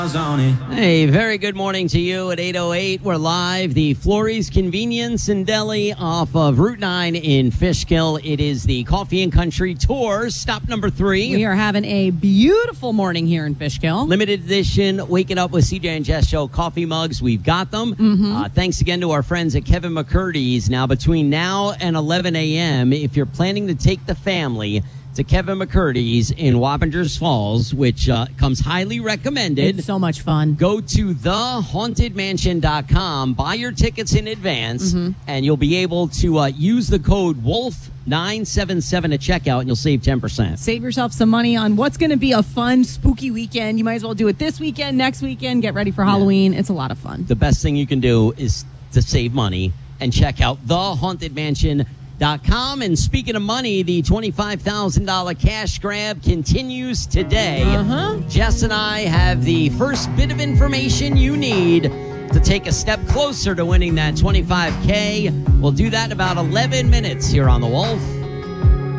Hey, very good morning to you at 8:08. We're live, the Florrie's Convenience and Deli off of Route 9 in Fishkill. It is the Coffee and Country Tour, stop number 3. We are having a beautiful morning here in Fishkill. Limited edition, Waking Up with CJ and Jess Show coffee mugs. We've got them. Thanks again to our friends at Kevin McCurdy's. Now, between now and 11 a.m., if you're planning to take the family to Kevin McCurdy's in Wappingers Falls, which comes highly recommended. It's so much fun. Go to thehauntedmansion.com, buy your tickets in advance, and you'll be able to use the code WOLF977 at checkout, and you'll save 10%. Save yourself some money on what's going to be a fun, spooky weekend. You might as well do it this weekend, next weekend, get ready for Halloween. It's a lot of fun. The best thing you can do is to save money and check out thehauntedmansion.com. And speaking of money, the $25,000 cash grab continues today. Jess and I have the first bit of information you need to take a step closer to winning that $25K. We'll do that in about 11 minutes here on The Wolf.